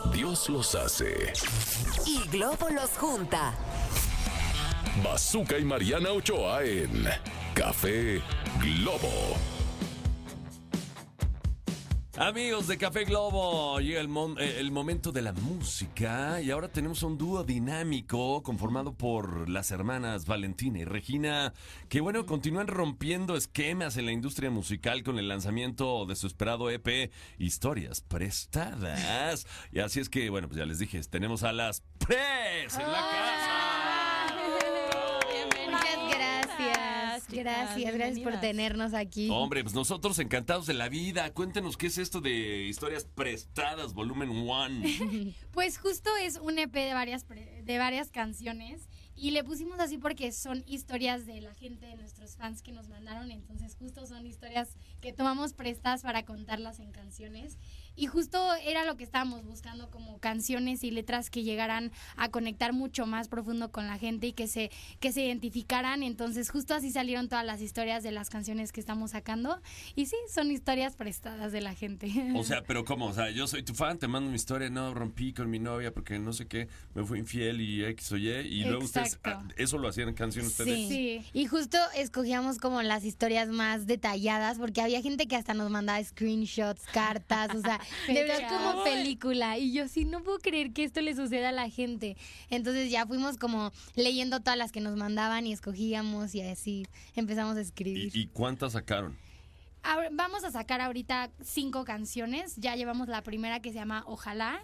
Dios los hace. Y Globo los junta. Bazooka y Mariana Ochoa en Café Globo. Amigos de Café Globo, llega el momento de la música y ahora tenemos un dúo dinámico conformado por las hermanas Valentina y Regina, que bueno, continúan rompiendo esquemas en la industria musical con el lanzamiento de su esperado EP Historias Prestadas. Y así es que, bueno, pues ya les dije, tenemos a las Pres en la casa. Gracias por tenernos aquí. Hombre, pues nosotros encantados de la vida. Cuéntenos qué es esto de Historias Prestadas, volumen 1. Pues justo es un EP de varias canciones y le pusimos así porque son historias de la gente, de nuestros fans que nos mandaron. Entonces justo son historias que tomamos prestadas para contarlas en canciones. Y justo era lo que estábamos buscando, como canciones y letras que llegaran a conectar mucho más profundo con la gente y que se identificaran. Entonces justo así salieron todas las historias de las canciones que estamos sacando. Y sí, son historias prestadas de la gente. O sea, pero ¿cómo? O sea, yo soy tu fan, te mando mi historia, no, rompí con mi novia porque no sé qué, me fui infiel y X o Y. Y luego ustedes, eso lo hacían en canciones ustedes. Sí, y justo escogíamos como las historias más detalladas porque había gente que hasta nos mandaba screenshots, cartas, o sea, de verdad como película. Y yo sí, no puedo creer que esto le suceda a la gente. Entonces ya fuimos como leyendo todas las que nos mandaban y escogíamos y así empezamos a escribir. ¿Y cuántas sacaron? Vamos a sacar ahorita 5 canciones. Ya llevamos la primera que se llama Ojalá.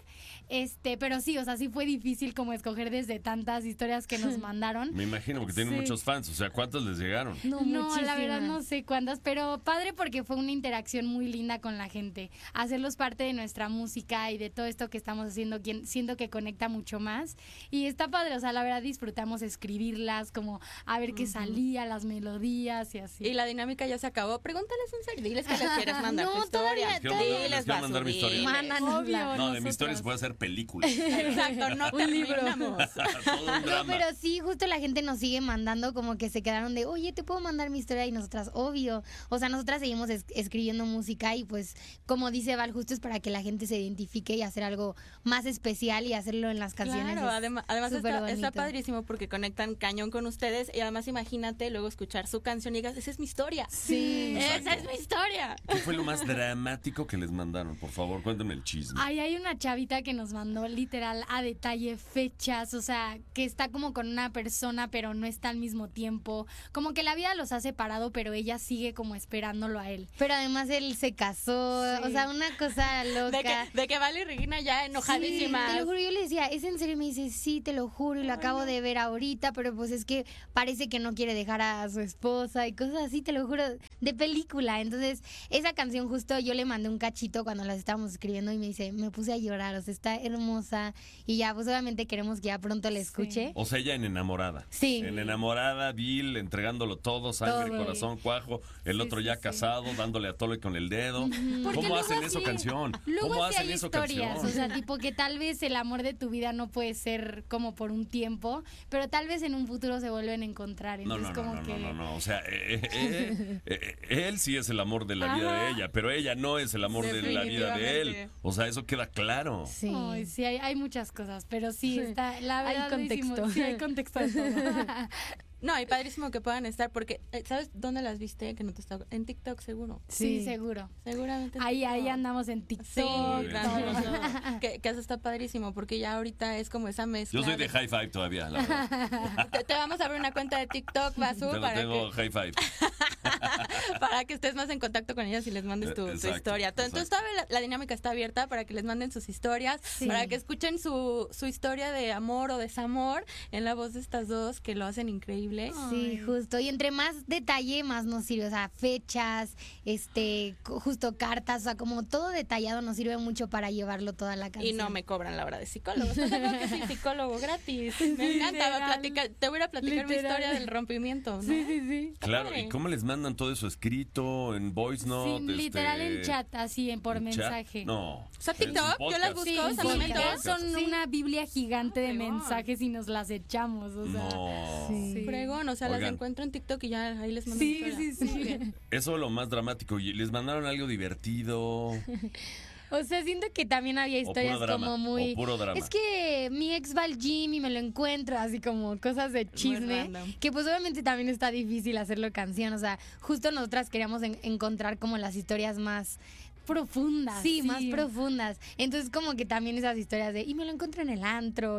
Pero sí, o sea, sí fue difícil como escoger desde tantas historias que nos mandaron. Me imagino, porque tienen muchos fans. O sea, ¿cuántos les llegaron? No, la verdad no sé cuántas, pero padre porque fue una interacción muy linda con la gente. Hacerlos parte de nuestra música y de todo esto que estamos haciendo, siento que conecta mucho más. Y está padre, o sea, la verdad disfrutamos escribirlas, como a ver qué salía, las melodías y así. Y la dinámica ya se acabó. Pregúntales en serio. Diles que les quieres mandar tu historia. Todavía les va a mandar mi historia. Obvio, no, de mis historias se puede hacer película. Exacto, no terminamos. Todo un drama. No, pero sí, justo la gente nos sigue mandando como que se quedaron de, oye, ¿te puedo mandar mi historia? Y nosotras, obvio. O sea, nosotras seguimos escribiendo música y pues, como dice Val, justo es para que la gente se identifique y hacer algo más especial y hacerlo en las canciones. Claro, además está padrísimo porque conectan cañón con ustedes y además imagínate luego escuchar su canción y digas, esa es mi historia. Sí. Esa es mi historia. ¿Qué fue lo más dramático que les mandaron? Por favor, cuéntame el chisme. Ay, hay una chavita que nos mandó literal a detalle fechas, o sea, que está como con una persona pero no está al mismo tiempo, como que la vida los ha separado pero ella sigue como esperándolo a él. Pero además él se casó, o sea, una cosa loca. De que Vale y Regina ya enojadísimas. Sí, te lo juro, yo le decía, ¿es en serio? Y me dice, sí, te lo juro, y lo acabo de ver ahorita, pero pues es que parece que no quiere dejar a su esposa y cosas así, te lo juro, de película. Entonces, esa canción justo yo le mandé un cachito cuando las estábamos escribiendo y me dice, me puse a llorar, o sea, está hermosa y ya, pues obviamente queremos que ya pronto la escuche. O sea, ella en Enamorada. Sí. En Enamorada, Bill entregándolo todo, sangre, Todo. corazón, cuajo, el otro ya casado, dándole a tole con el dedo. Porque ¿Cómo luego hacen eso así- canción? Luego ¿Cómo sí hacen hay eso historias, canción? o sea, tipo que tal vez el amor de tu vida no puede ser como por un tiempo, pero tal vez en un futuro se vuelven a encontrar. Entonces No. O sea, él sí es el amor de la vida de ella, pero ella no es el amor de la vida de él. Definitivamente. O sea, eso queda claro. Sí. Ay, sí, hay muchas cosas, pero sí, está, la verdad Hay contexto. sí, hay contexto de todo. No, y padrísimo que puedan estar porque, ¿sabes dónde las viste? Que no te está... En TikTok seguro. Sí, seguro. Seguramente. en Ahí TikTok. andamos en TikTok. Sí, Muy bien. grandioso. que eso está padrísimo porque ya ahorita es como esa mezcla. Yo soy de High Five todavía, la verdad. Te vamos a abrir una cuenta de TikTok, Basu, Pero tengo High Five. para que estés más en contacto con ellas y les mandes tu Exacto, historia. Entonces exacto. todavía la dinámica está abierta para que les manden sus historias, para que escuchen su historia de amor o desamor en la voz de estas dos que lo hacen increíble. Sí, justo. Y entre más detalle, más nos sirve. O sea, fechas, justo cartas, o sea, como todo detallado nos sirve mucho para llevarlo toda la canción. Y no me cobran la hora de psicólogo. ¿Estás de acuerdo que soy psicólogo gratis? Me encanta platicar. Te voy a platicar mi historia del rompimiento, ¿no? Sí. Claro, padre. ¿y cómo les mandan todo eso escrito en voice note? Sí, literal en chat, así, por ¿en mensaje. chat? No. O sea, TikTok, yo las busco, Sí, Salomé, literal todos. son una biblia gigante de fregón. mensajes y nos las echamos, o sea. No. Sí. Fregón, o sea, las Oigan. encuentro en TikTok y ya ahí les mando Sí, mi historia. sí, sí. Muy bien. Eso es lo más dramático. ¿Y les mandaron algo divertido? O sea, siento que también había historias drama, como muy... o puro drama. Es que mi ex va al gym y me lo encuentro, así como cosas de chisme. random. Que pues obviamente también está difícil hacerlo canción. O sea, justo nosotras queríamos encontrar como las historias más profundas. Sí, más profundas. Entonces como que también esas historias de, y me lo encontré en el antro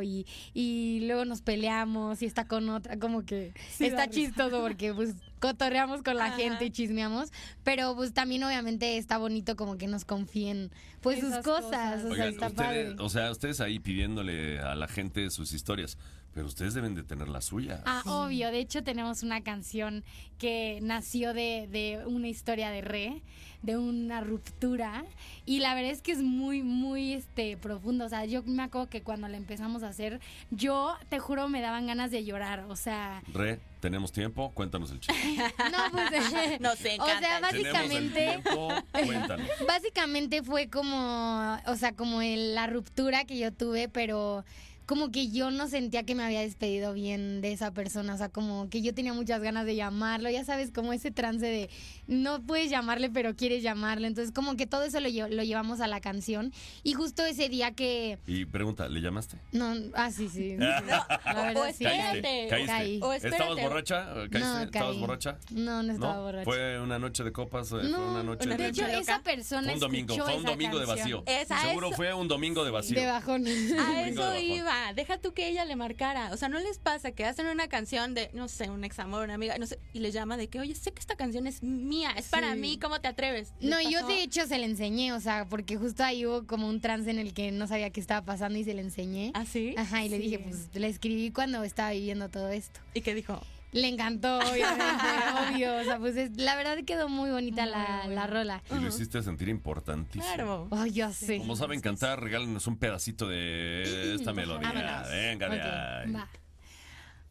y luego nos peleamos y está con otra, como que está chistoso porque pues cotorreamos con la gente y chismeamos, pero pues también obviamente está bonito como que nos confíen pues sus cosas. O sea, Oigan, está padre. ustedes ahí pidiéndole a la gente sus historias, pero ustedes deben de tener las suyas. Obvio. De hecho, tenemos una canción que nació de una historia de de una ruptura. Y la verdad es que es muy, muy profunda. O sea, yo me acuerdo que cuando la empezamos a hacer, yo te juro me daban ganas de llorar. O sea, ¿Tenemos tiempo? Cuéntanos el chiste. No, pues Nos encanta. o sea, básicamente Tenemos el tiempo, cuéntanos. básicamente fue como, o sea, como la ruptura que yo tuve, pero como que yo no sentía que me había despedido bien de esa persona, o sea, como que yo tenía muchas ganas de llamarlo, ya sabes, como ese trance de no puedes llamarle pero quieres llamarle, entonces como que todo eso lo llevamos a la canción y justo ese día que... Y pregunta, ¿le llamaste? No, sí. No, La verdad o sí. espérate. Caíste. Caí. O espérate. ¿Estabas borracha? ¿Caíste? No, ¿Estabas caí. borracha? No estaba borracha. ¿Fue una noche de copas? ¿Fue una noche una de hecho, loca. esa persona Fue un domingo, escuchó fue un esa domingo de canción. vacío. Seguro fue un domingo de vacío. De bajón. A Domingo eso de bajón. iba. Deja tú que ella le marcara. O sea, ¿no les pasa que hacen una canción de, no sé, un examor, una amiga, no sé, y le llama de que, oye, sé que esta canción es mía, es para mí, ¿cómo te atreves? No, ¿Les yo pasó? de hecho se le enseñé, o sea, porque justo ahí hubo como un trance en el que no sabía qué estaba pasando y se le enseñé. ¿Ah, sí? Ajá, y le dije, pues le escribí cuando estaba viviendo todo esto. ¿Y qué dijo? Le encantó, obviamente, obvio. O sea, pues la verdad quedó muy bonita la rola. Y lo hiciste sentir importantísimo. Claro. Oh, yo sé. Como saben cantar, regálenos un pedacito de esta melodía. Vámonos. Venga, Ok, de ahí. va.